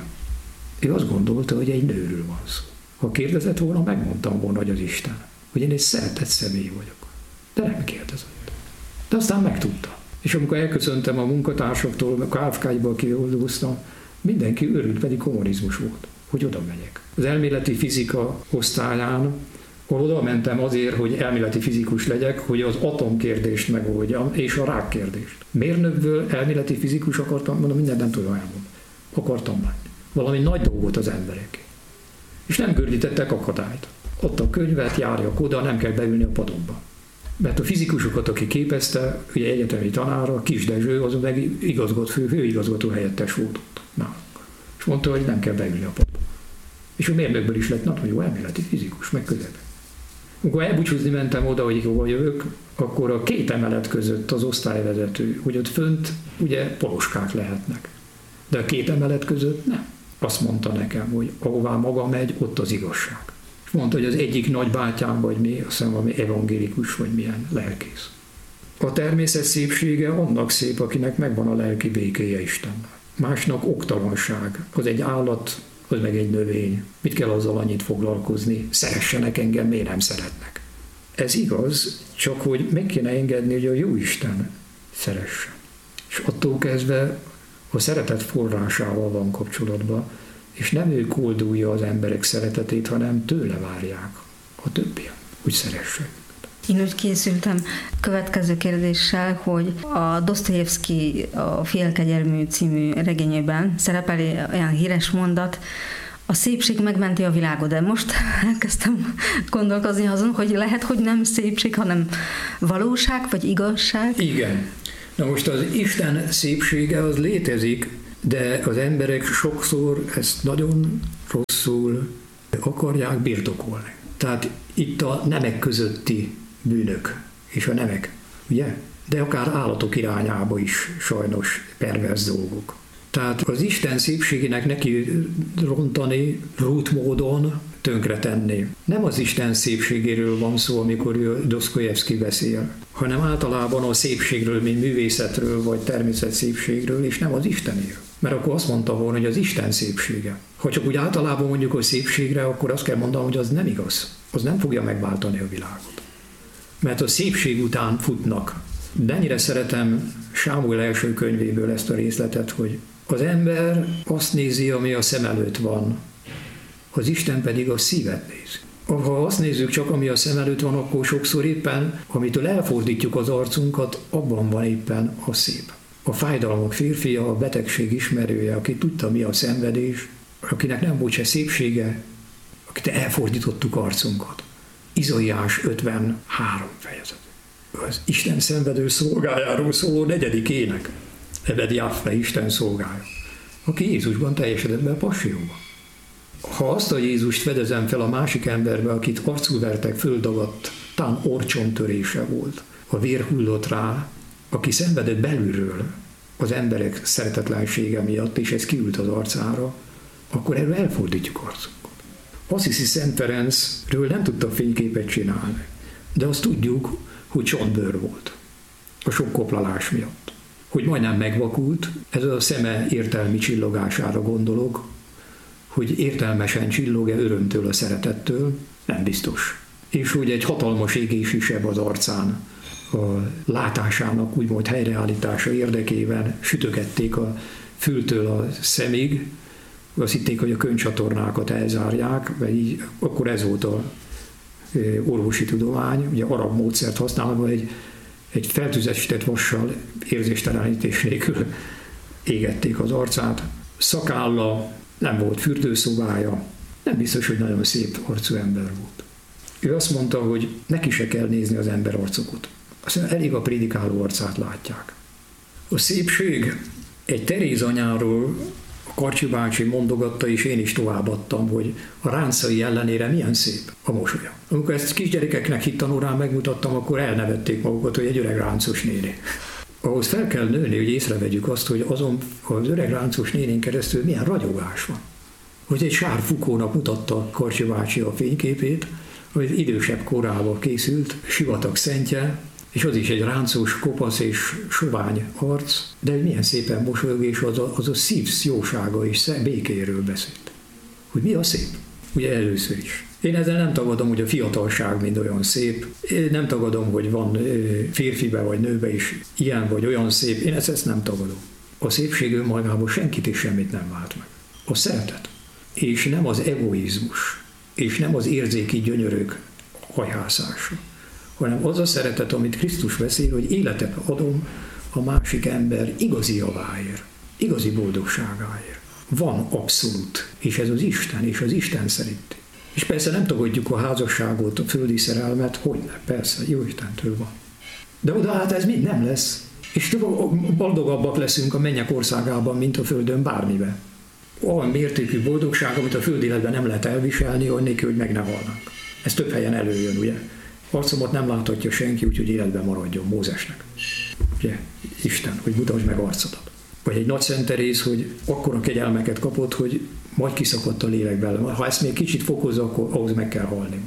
Ő azt gondolta, hogy egy nőről van szó. Ha kérdezett volna, megmondtam volna, hogy az Isten. Hogy én egy szeretett személy vagyok. De nem kérdezett. De aztán megtudta. És amikor elköszöntem a munkatársaktól, a KFK-ba kidolgoztam, mindenki örült, pedig kommunizmus volt, hogy oda megyek. Az elméleti fizika osztályán, ahol oda mentem azért, hogy elméleti fizikus legyek, hogy az atomkérdést megoldjam, és a rákkérdést. Mérnökből elméleti fizikus akartam, mondom, mindent nem tudom elmondani. Akartam lenni. Valami nagy dolgot az emberek. És nem gördítettek akadályt. Ott a könyvet, járjak oda, nem kell beülni a padokba. Mert a fizikusokat, aki képezte, ugye egyetemi tanára, Kis Dezső, az meg főigazgató helyettes volt ott nálunk. És mondta, hogy nem kell beülni a padba. És a mérnökből is lett nagyon jó elméleti fizikus, meg közeben. Amikor elbúcsúzni mentem oda, hogy hova jövök, akkor a 2 emelet között az osztályvezető, hogy ott fönt ugye poloskák lehetnek. De a 2 emelet között nem. Azt mondta nekem, hogy ahová maga megy, ott az igazság. És mondta, hogy az egyik nagybátyám, vagy mi, azt hiszem, ami evangélikus, vagy milyen lelkész. A természet szépsége annak szép, akinek megvan a lelki békéje Istennek. Másnak oktalanság, az egy állat, az meg egy növény. Mit kell azzal annyit foglalkozni? Szeressenek engem, miért nem szeretnek? Ez igaz, csak hogy meg kéne engedni, hogy a jó Isten szeressen. És attól kezdve a szeretet forrásával van kapcsolatban, és nem ő koldulja az emberek szeretetét, hanem tőle várják a többiek, hogy szeressen. Én úgy készültem következő kérdéssel, hogy a Dosztojevszky a Félkegyelmű című regényében szerepel olyan híres mondat, a szépség megmenti a világot, de most elkezdtem gondolkozni azon, hogy lehet, hogy nem szépség, hanem valóság vagy igazság. Igen. Na most az Isten szépsége az létezik, de az emberek sokszor ezt nagyon rosszul akarják birtokolni. Tehát itt a nemek közötti bűnök és a nemek, ugye? De akár állatok irányába is sajnos perverz dolgok. Tehát az Isten szépségének neki rontani, rútmódon tönkretenni. Nem az Isten szépségéről van szó, amikor Dosztojevszky beszél, hanem általában a szépségről, mint művészetről, vagy természet szépségről, és nem az Istenéről. Mert akkor azt mondta volna, hogy az Isten szépsége. Ha csak úgy általában mondjuk a szépségre, akkor azt kell mondanom, hogy az nem igaz. Az nem fogja megváltani a világot. Mert a szépség után futnak. De ennyire szeretem Sámuel első könyvéből ezt a részletet, hogy az ember azt nézi, ami a szem előtt van, az Isten pedig a szívet nézi. Ha azt nézzük csak, ami a szem előtt van, akkor sokszor éppen, amitől elfordítjuk az arcunkat, abban van éppen a szép. A fájdalmak férfia, a betegség ismerője, aki tudta, mi a szenvedés, akinek nem volt se szépsége, akit elfordítottuk arcunkat. Izaiás 53 fejezet. Az Isten szenvedő szolgájáról szóló 4. ének. Ebed Jahve, Isten szolgája, aki Jézusban teljesedett be a passzióba. Ha azt a Jézust fedezem fel a másik emberbe, akit arcul vertek, földagadt, tán orcsontörése volt, a vér hullott rá, aki szenvedett belülről az emberek szeretetlensége miatt, és ez kiült az arcára, akkor erről elfordítjuk arcunkat. Assisi Szent Ferencről nem tudtak fényképet csinálni, de azt tudjuk, hogy csontbőr volt a sok koplalás miatt. Hogy majdnem megvakult, ez a szeme értelmi csillogására gondolok, hogy értelmesen csillog-e örömtől, a szeretettől, nem biztos. És hogy egy hatalmas égési seb az arcán, a látásának úgymond helyreállítása érdekében sütögették a fültől a szemig, azt hitték, hogy a könycsatornákat elzárják, mert így, akkor ez volt a orvosi tudomány, ugye arab módszert használva egy feltüzesített vassal érzéstelenítés nélkül égették az arcát. Szakálla, nem volt fürdőszobája, nem biztos, hogy nagyon szép arcú ember volt. Ő azt mondta, hogy neki se kell nézni az ember arcokat. Azt mondja, elég a prédikáló arcát látják. A szépség egy Teréz anyáról a Karcsi bácsi mondogatta, és én is továbbadtam, hogy a ráncai ellenére milyen szép a mosolya. Amikor ezt kisgyerekeknek hittanórán megmutattam, akkor elnevették magukat, hogy egy öreg ráncos néni. Ahhoz fel kell nőni, hogy észrevegyük azt, hogy azon az öreg ráncos nénén keresztül milyen ragyogás van. Hogy egy Sár Fukónak mutatta Karcsi bácsi a fényképét, hogy idősebb korában készült, sivatag szentje, és az is egy ráncos, kopasz és sovány arc, de milyen szépen mosolyog, és az a szív jósága és békéről beszélt. Hogy mi a szép? Ugye először is. Én ezzel nem tagadom, hogy a fiatalság mind olyan szép. Én nem tagadom, hogy van férfibe vagy nőbe is ilyen vagy olyan szép. Én ezt nem tagadom. A szépség önmagában senkit és semmit nem vált meg. A szeretet. És nem az egoizmus. És nem az érzéki gyönyörök hajhászása. Hanem az a szeretet, amit Krisztus beszél, hogy életet adom a másik ember igazi javáért, igazi boldogságáért. Van abszolút, és ez az Isten, és az Isten szerinti. És persze nem tagadjuk a házasságot, a földi szerelmet, hogyne, persze, jó Istentől van. De oda hát ez mind nem lesz. És boldogabbak leszünk a mennyek országában, mint a földön bármiben. Olyan mértékű boldogság, amit a föld életben nem lehet elviselni, annélkül, hogy meg ne halnak. Ez több helyen előjön, ugye? Arcomat nem láthatja senki, úgyhogy életben maradjon Mózesnek. Ugye, Isten, hogy mutasd meg arcodat. Vagy egy nagy Szent Teréz, hogy akkora kegyelmeket kapott, hogy majd kiszakadt a lélek belőle. Ha ezt még kicsit fokozza, akkor ahhoz meg kell halni.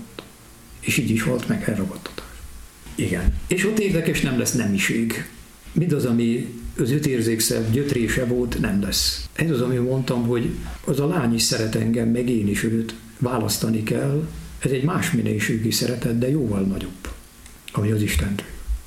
És így is halt meg, elragadtatás. Igen. És ott érdekes, nem lesz nemiség. Mindaz, ami az 5 érzékszebb gyötrése volt, nem lesz. Ez az, ami mondtam, hogy az a lány is szeret engem, meg én is őt. Választani kell. Ez egy más minőségű szeretet, de jóval nagyobb, ami az Istentől.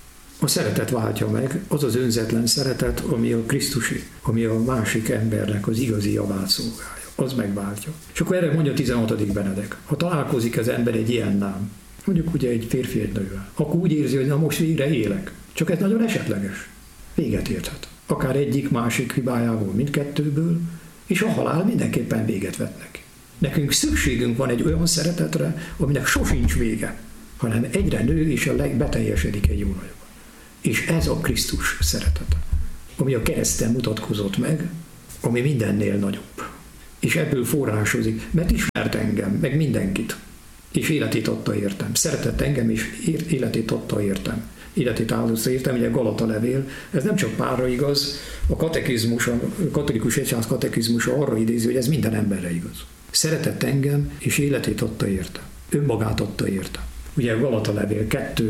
A szeretet váltja meg, az az önzetlen szeretet, ami a Krisztusi, ami a másik embernek az igazi javát szolgálja. az megváltja. És akkor erre mondja 16. Benedek. Ha találkozik az ember egy ilyennel, mondjuk ugye egy férfi egy nővel, akkor úgy érzi, hogy na most végre élek. Csak ez nagyon esetleges. Véget érthet. Akár egyik, másik hibájából, mindkettőből, és a halál mindenképpen véget vet neki. Nekünk szükségünk van egy olyan szeretetre, aminek sosincs vége, hanem egyre nő és a legbeteljesedik egy unalomban. És ez a Krisztus szeretete, ami a kereszten mutatkozott meg, ami mindennél nagyobb. És ebből forrásozik, mert ismert engem, meg mindenkit, és életét adta értem. Szeretett engem, és életét adta értem. Életét áldozta értem, ugye Galata levél, ez nem csak párra igaz, a katekizmus, a katolikus egyház katekizmusa arra idézi, hogy ez minden emberre igaz. Szeretett engem, és életét adta értem. Önmagát adta értem. Ugye a Galata levél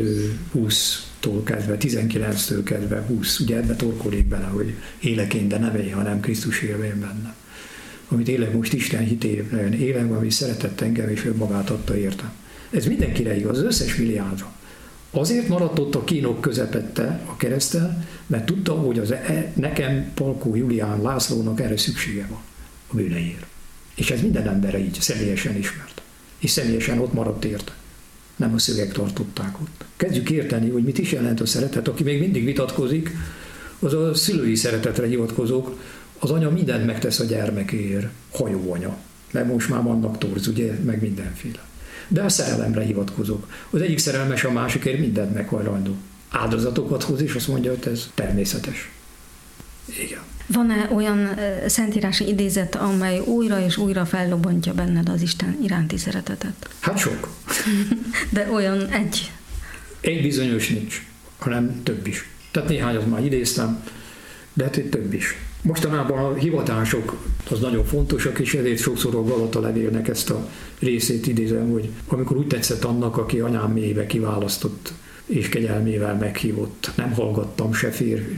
2:20-tól kezdve, 19-től kezdve 20, ugye ebbe torkolik bele, hogy élek én, de nem én, hanem Krisztus él én bennem. Amit élek most Isten hitében, élek, ami szeretett engem, és önmagát adta értem. Ez mindenkire igaz, az összes milliárdra. Azért maradt ott a kínok közepette a kereszttel, mert tudta, hogy nekem, Palkó Julián Lászlónak erre szüksége van a bűneiért. És ez minden emberre így személyesen ismert. És személyesen ott maradt érte. Nem a szögek tartották ott. Kezdjük érteni, hogy mit is jelent a szeretet. Aki még mindig vitatkozik, az a szülői szeretetre hivatkozók. Az anya mindent megtesz a gyermekéért, hajóanya. Mert most már vannak torz, ugye, meg mindenféle. De a szerelemre hivatkozok. Az egyik szerelmes a másikért mindent meghajlandó. Áldozatokat hoz, és azt mondja, hogy ez természetes. Igen. Van-e olyan szentírási idézet, amely újra és újra fellobbantja benned az Isten iránti szeretetet? Hát sok. De olyan egy. Egy bizonyos nincs, hanem több is. Tehát néhányat már idéztem, de hát több is. Mostanában a hivatások az nagyon fontosak, és ezért sokszor a Galata levélnek ezt a részét idézem, hogy amikor úgy tetszett annak, aki anyám mélybe kiválasztott és kegyelmével meghívott, nem hallgattam se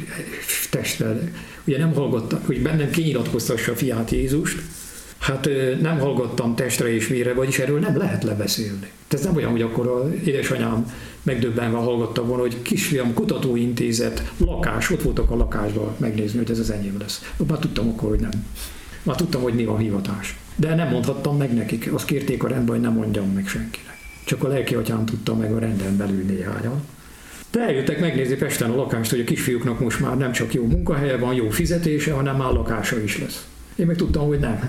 testre, ugye nem hallgattam, hogy bennem kinyilatkoztassa a fiát Jézust, hát nem hallgattam testre és vére, vagyis erről nem lehet lebeszélni. Ez nem olyan, hogy akkor az édesanyám megdöbbenve hallgatta volna, hogy kisfiam, kutatóintézet, lakás, ott voltak a lakásban megnézni, hogy ez az enyém lesz. Már tudtam akkor, hogy nem. Már tudtam, hogy mi van hivatás. De nem mondhattam meg nekik. Azt kérték a rendben, hogy nem mondjam meg senkinek. Csak a lelkiatyám tudta meg a renden belül néhányan. De eljöttek megnézni Pesten a lakást, hogy a kisfiúknak most már nem csak jó munkahelye van, jó fizetése, hanem már lakása is lesz. Én meg tudtam, hogy nem.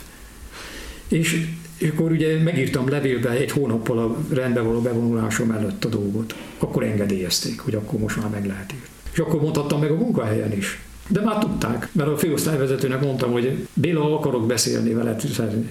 És akkor ugye megírtam levélbe egy hónappal a rendbe való bevonulásom előtt a dolgot. Akkor engedélyezték, hogy akkor most már meg lehet írni. És akkor mondhattam meg a munkahelyen is. De már tudták, mert a főosztályvezetőnek mondtam, hogy Béla, akarok beszélni veled.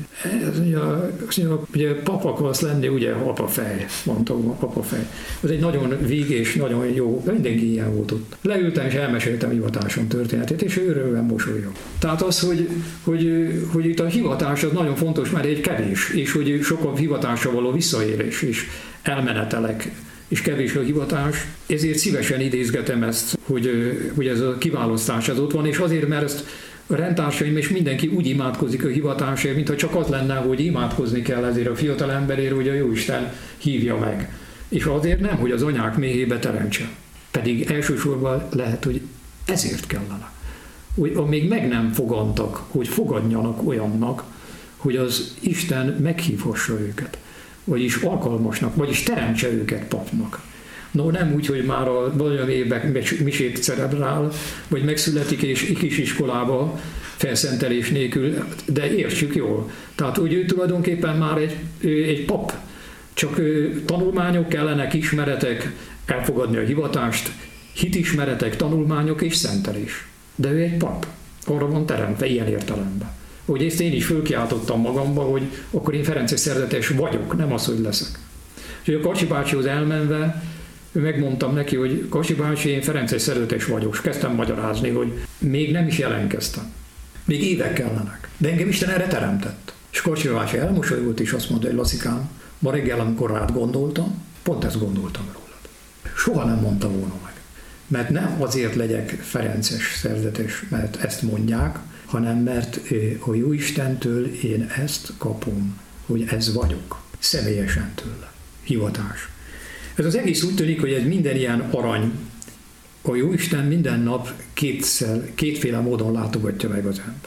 Ugye papa akarsz lenni, ugye apafej, mondtam, apafej. Ez egy nagyon víg és nagyon jó, mindenki ilyen volt ott. Leültem és elmeséltem hivatásom történetét, és ő örömmel mosolyog. Tehát az, hogy itt a hivatás az nagyon fontos, mert egy kevés, és hogy sokkal hivatásra való visszaélés és elmenetelek, és kevés a hivatás, ezért szívesen idézgetem ezt, hogy ez a kiválasztás az ott van, és azért, mert ezt a rendtársaim és mindenki úgy imádkozik a hivatásért, mintha csak az lenne, hogy imádkozni kell ezért a fiatal emberért, hogy a Jóisten hívja meg. És azért nem, hogy az anyák méhébe teremtse. Pedig elsősorban lehet, hogy ezért kellene. Hogy még meg nem fogantak, hogy fogadjanak olyannak, hogy az Isten meghívhassa őket. Vagyis alkalmasnak, vagyis teremtse őket papnak. No, nem úgy, hogy már a valamilyen évben misét celebrál, vagy megszületik és kisiskolába felszentelés nélkül, de értsük jól. Tehát, hogy ő tulajdonképpen már egy pap, csak tanulmányok kellenek, ismeretek, elfogadni a hivatást, hitismeretek, tanulmányok és szentelés. De ő egy pap, arra van teremtve ilyen értelemben. Hogy ezt én is fölkiáltottam magamba, hogy akkor én ferences szerzetes vagyok, nem az, hogy leszek. És a Kacsi bácsihoz elmenve megmondtam neki, hogy Kacsi bácsi, én ferences szerzetes vagyok, és kezdtem magyarázni, hogy még nem is jelentkeztem. Még évek kellenek. De engem Isten erre teremtett. És Kacsi bácsi elmosolygott, és azt mondta, hogy Lacikám, ma reggel, amikor rád gondoltam, pont ezt gondoltam rólad. Soha nem mondta volna meg. Mert nem azért legyek ferences szerzetes, mert ezt mondják, hanem mert a Jóistentől én ezt kapom, hogy ez vagyok, személyesen tőle, hivatás. Ez az egész úgy tűnik, hogy ez minden ilyen arany. A Jóisten minden nap kétféle módon látogatja meg az embert.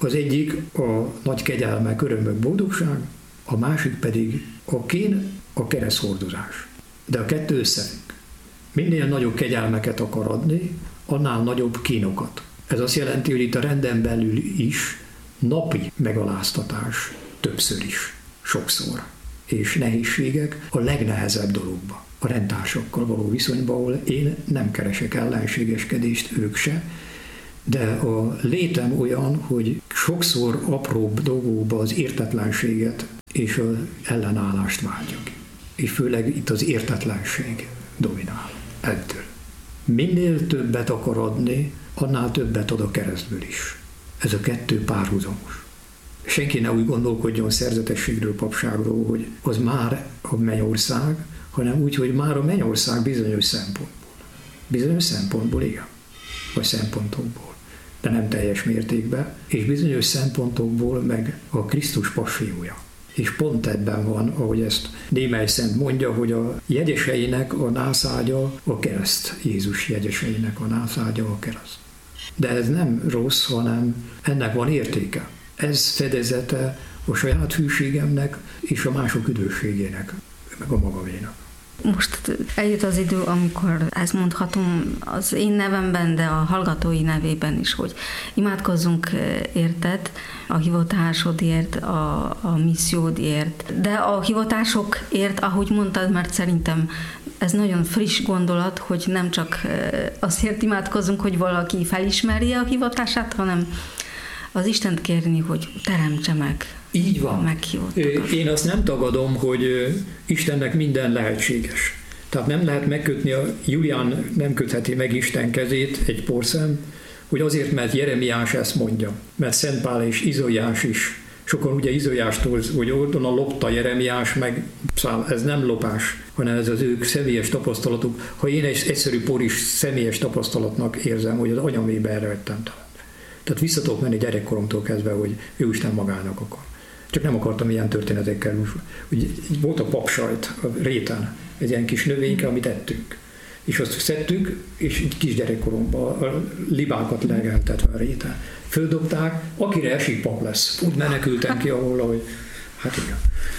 Az egyik a nagy kegyelmek, örömök, boldogság, a másik pedig a kén, a kereszthordozás. De a kettő összefügg. Minél nagyobb kegyelmeket akar adni, annál nagyobb kínokat. Ez azt jelenti, hogy itt a renden belül is napi megaláztatás többször is, sokszor. És nehézségek a legnehezebb dologba. A rendtársakkal való viszonyban, ahol én nem keresek ellenségeskedést, ők se, de a létem olyan, hogy sokszor apróbb dolgokba az értetlenséget és az ellenállást váltja ki. És főleg itt az értetlenség dominál ettől. Minél többet akar adni, annál többet ad a keresztből is. Ez a kettő párhuzamos. Senki ne úgy gondolkodjon szerzetességről, papságról, hogy az már a mennyország, hanem úgy, hogy már a mennyország bizonyos szempontból. Bizonyos szempontból, igen. Vagy szempontokból. De nem teljes mértékben. És bizonyos szempontokból meg a Krisztus passiója. És pont ebben van, ahogy ezt némely szent mondja, hogy a jegyeseinek a nászágya a kereszt. Jézus jegyeseinek a nászágya a kereszt. De ez nem rossz, hanem ennek van értéke. Ez fedezete a saját hűségemnek és a mások üdvösségének, meg a magaménak. Most eljött az idő, amikor ezt mondhatom az én nevemben, de a hallgatói nevében is, hogy imádkozzunk érted, a hivatásodért, a missziódért, de a hivatásokért, ahogy mondtad, mert szerintem ez nagyon friss gondolat, hogy nem csak azért imádkozzunk, hogy valaki felismerje a hivatását, hanem az Istent kérni, hogy teremtse meg. Így van. Én azt nem tagadom, hogy Istennek minden lehetséges. Tehát nem lehet megkötni, Julián nem kötheti meg Isten kezét egy porszem, hogy azért, mert Jeremiás ezt mondja, mert Szent Pál és Izaiás is. Sokan ugye Izaiástól, hogy oldon a lopta Jeremiás, meg ez nem lopás, hanem ez az ők személyes tapasztalatuk. Ha én egy egyszerű poris személyes tapasztalatnak érzem, hogy az anyamébe erre vettem talán. Tehát vissza tudok menni gyerekkoromtól kezdve, hogy ő Isten magának akar. Csak nem akartam ilyen történetekkel. Volt a papsajt a réten, egy ilyen kis növényke, amit ettünk. És azt szedtük, és kisgyerekkoromban a libákat legeltetve a réten. Földobták, akire esik pap lesz. Úgy menekültem ki, ahol, hát igen.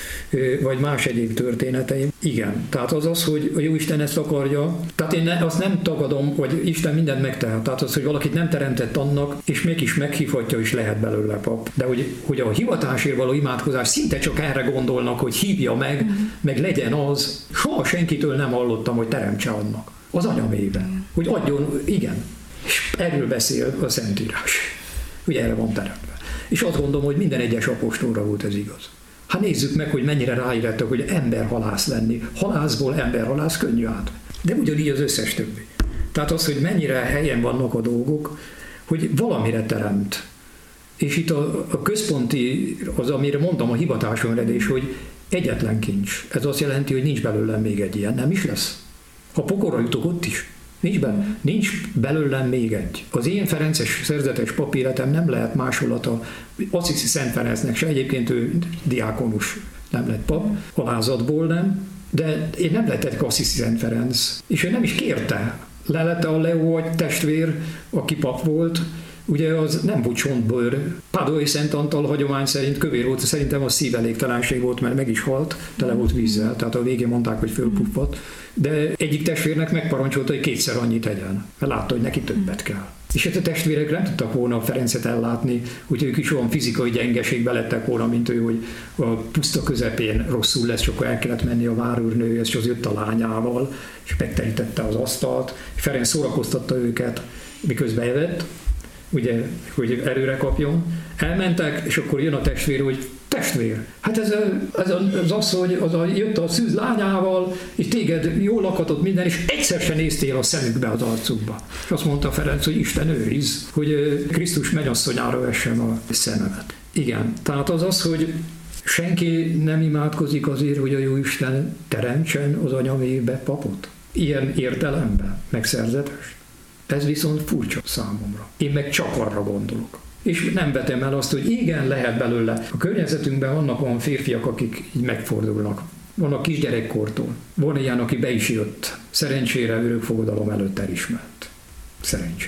Vagy más egyéb történeteim. Igen, tehát az, hogy a Jóisten ezt akarja, tehát én azt nem tagadom, hogy Isten mindent megtehet. Tehát az, hogy valakit nem teremtett annak, és mégis meghívhatja, és lehet belőle pap. De hogy a hivatásért való imádkozás szinte csak erre gondolnak, hogy hívja meg, meg legyen az. Soha senkitől nem hallottam, hogy teremtse annak. Az anyamében. Hogy adjon, igen. És erről beszél a Szentírás. Hogy erre van teremtve. És azt gondolom, hogy minden egyes apostolra volt ez igaz. Hát nézzük meg, hogy mennyire ráírtak, hogy emberhalász lenni. Halászból emberhalász könnyű át. De ugyanígy az összes többi. Tehát az, hogy mennyire helyen vannak a dolgok, hogy valamire teremt. És itt a központi, az, amire mondtam a hivatásönredés, hogy egyetlen kincs. Ez azt jelenti, hogy nincs belőlem még egy ilyen. Nem is lesz. Ha pokorra jutok, ott is. Nincs belőlem még egy. Az én ferences szerzetes papíretem nem lehet másolata Assisi Szent Ferencnek se, egyébként ő diákonus, nem lett pap, alázatból nem, de én nem lettek Assisi Szent Ferenc, és ő nem is kérte. Lelette a Leó testvér, aki pap volt, ugye az nem volt csontbőr. Pádói Szent Antal hagyomány szerint kövér volt, szerintem az szívelégtelenség volt, mert meg is halt, tele volt vízzel, tehát a végén mondták, hogy fölpuffadt. De egyik testvérnek megparancsolta, hogy kétszer annyit tegyen, mert látta, hogy neki többet kell. És hát a testvérek nem tudtak volna Ferencet ellátni, úgyhogy ők is olyan fizikai gyengeségbe lettek volna, mint ő, hogy a puszta közepén rosszul lesz, csak el kellett menni a várőrnőhöz, és az jött a lányával, és megterítette az asztalt. Ferenc szórakoztatta őket, miközben evett, ugye, hogy erőre kapjon. Elmentek, és akkor jön a testvér, hogy testvér, hát ez az asszony, jött a szűz lányával, és téged jól lakhatott minden, és egyszer se néztél a szemükbe, az arcukba. És azt mondta Ferenc, hogy Isten őriz, hogy Krisztus mennyasszonyára vessem a szememet. Igen, tehát az, hogy senki nem imádkozik azért, hogy a Jóisten teremtsen az anyamébe papot. Ilyen értelemben, megszerzetes. Ez viszont furcsa számomra. Én meg csak arra gondolok. És nem vetem el azt, hogy igen, lehet belőle. A környezetünkben vannak olyan férfiak, akik így megfordulnak. Vannak kisgyerekkortól. Van ilyen, aki be is jött. Szerencsére örökfogadalom előtt elismert. Szerencsére.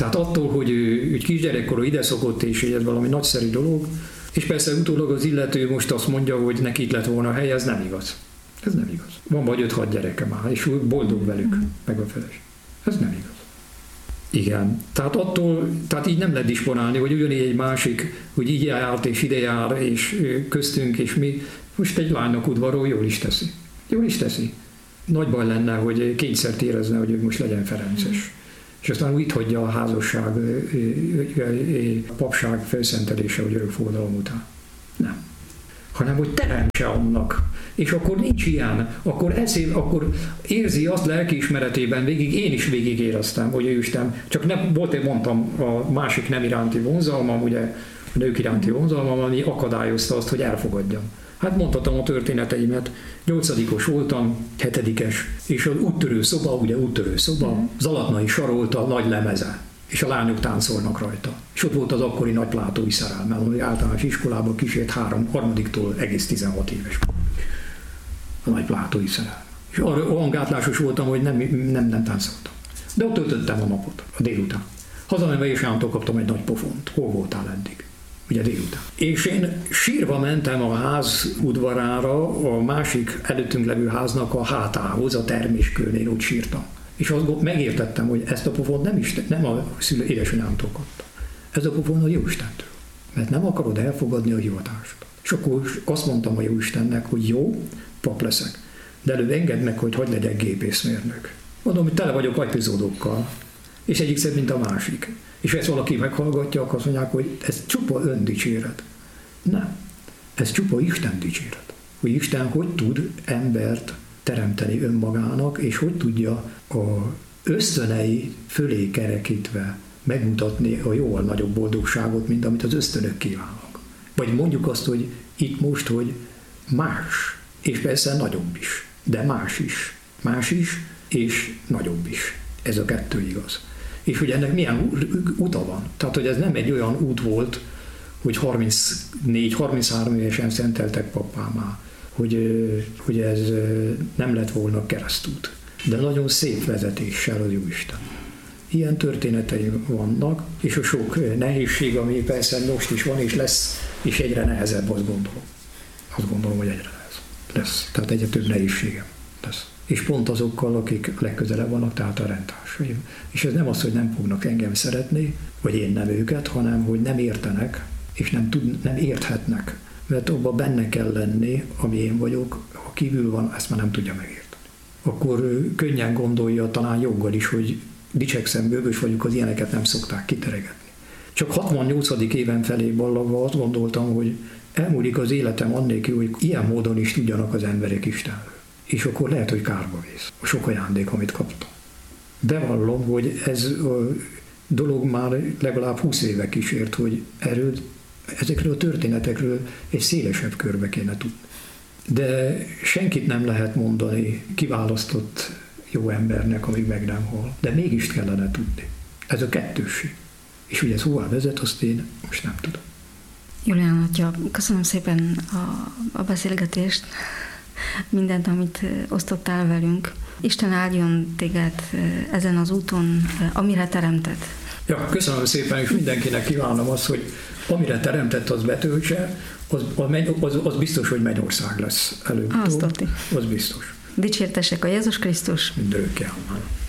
Tehát attól, hogy ő kisgyerekkorú ide szokott, és ez valami nagyszerű dolog, és persze utólag az illető most azt mondja, hogy neki itt lett volna a hely, ez nem igaz. Ez nem igaz. Van vagy 5-6 gyereke már, és boldog velük, meg a feleség. Ez nem igaz. Igen. Tehát így nem lehet disponálni, hogy ugyanígy egy másik, hogy így járt és ide jár, és köztünk, és mi. Most egy lánynak udvarol, jól is teszi. Jól is teszi. Nagy baj lenne, hogy kényszert érezne, hogy ő most legyen ferences. És aztán úgy hagyja a házasság, a papság felszentelése, hogy örökfogadalom után. Nem. Hanem, hogy teremtse annak. És akkor nincs ilyen. Akkor érzi azt lelkiismeretében végig, én is végig éreztem, hogy ő Isten. Csak nem, volt, mondtam, a másik nem iránti vonzalmam, ugye a nők iránti vonzalmam, ami akadályozta azt, hogy elfogadjam. Hát mondhatom a történeteimet, 8-os voltam, 7-es, és az úttörő szoba, Zalatnai Sarolta nagy lemeze, és a lányok táncolnak rajta. És ott volt az akkori nagy plátói szerelmem, ami általános iskolában kísért 3-tól egész 16 éves. A nagy plátói szerelmem. És olyan gátlásos voltam, hogy nem táncoltam. De ott töltöttem a napot, a délután. Hazamenve és államtól kaptam egy nagy pofont. Hol voltál eddig? Ugye délután. És én sírva mentem a ház udvarára, a másik előttünk levő háznak a hátához, a terméskörnél, ott sírtam. És azt megértettem, hogy ezt a pofont nem a édesanyámtól kaptam. Ez a pofon a Jóistentől. Mert nem akarod elfogadni a hivatást. És akkor azt mondtam a Jóistennek, hogy jó, pap leszek, de előbb engedd meg, hogy hadd legyek gépészmérnök. Mondom, hogy tele vagyok epizódokkal, és egyik szebb, mint a másik. És ezt valaki meghallgatja, akkor azt mondják, hogy ez csupa öndicséret. Nem. Ez csupa Isten dicséret. Hogy Isten hogy tud embert teremteni önmagának, és hogy tudja a ösztönei fölé kerekítve megmutatni a jóval nagyobb boldogságot, mint amit az ösztönök kívánnak. Vagy mondjuk azt, hogy itt most, hogy más, és persze nagyobb is, de más is, és nagyobb is. Ez a kettő igaz. És hogy ennek milyen uta van. Tehát, hogy ez nem egy olyan út volt, hogy 34-33 évesen szenteltek pappámá, hogy ez nem lett volna keresztút. De nagyon szép vezetéssel az Jóisten. Ilyen történetei vannak, és a sok nehézség, ami persze most is van, és lesz, és egyre nehezebb, azt gondolom. Azt gondolom, hogy egyre lesz. Tehát egyre több nehézségem lesz. És pont azokkal, akik legközelebb vannak, tehát a rendtársaim. És ez nem az, hogy nem fognak engem szeretni, vagy én nem őket, hanem hogy nem értenek, és nem érthetnek. Mert abban benne kell lenni, ami én vagyok, ha kívül van, ezt már nem tudja megérteni. Akkor könnyen gondolja, talán joggal is, hogy dicsekszem, bőgös vagyok, az ilyeneket nem szokták kiteregetni. Csak 68. éven felé ballagva azt gondoltam, hogy elmúlik az életem annélkül, hogy ilyen módon is tudjanak az emberek Istenről. És akkor lehet, hogy kárba vész a sok ajándék, amit kaptam. Bevallom, hogy ez a dolog már legalább 20 éve kísért, hogy ezekről a történetekről egy szélesebb körbe kéne tudni. De senkit nem lehet mondani kiválasztott jó embernek, amíg meg nem hal. De mégis kellene tudni. Ez a kettősség. És hogy ez hová vezet, azt én most nem tudom. Julián atya, köszönöm szépen a beszélgetést, mindent, amit osztottál velünk. Isten áldjon téged ezen az úton, amire teremtett. Ja, köszönöm szépen, és mindenkinek kívánom azt, hogy amire teremtett, az betöltse, az biztos, hogy mennyország lesz előbb-utóbb. Az biztos. Dicsértesek a Jézus Krisztus. Mindörökké. Amen.